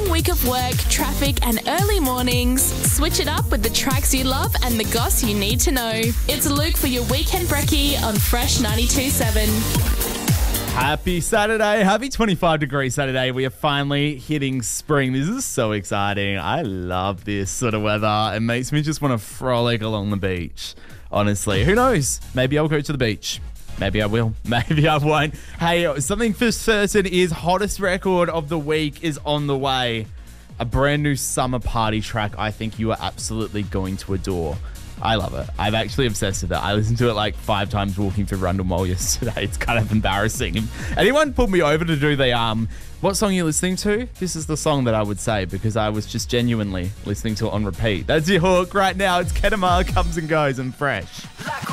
long week of work, traffic and early mornings, switch it up with the tracks you love and the goss you need to know. It's Luke for your Weekend Brekkie on Fresh 92.7. Happy Saturday. Happy 25 degrees Saturday. We are finally hitting spring. This is so exciting. I love this sort of weather. It makes me just want to frolic along the beach. Honestly, who knows? Maybe I'll go to the beach. Maybe I will. Maybe I won't. Hey, something for certain is hottest record of the week is on the way. A brand new summer party track I think you are absolutely going to adore. I love it. I'm actually obsessed with it. I listened to it like 5 times walking through Rundle Mall yesterday. It's kind of embarrassing. Anyone pulled me over to do the, what song are you listening to? This is the song that I would say because I was just genuinely listening to it on repeat. That's your hook right now. It's Kenema, Comes and Goes and Fresh.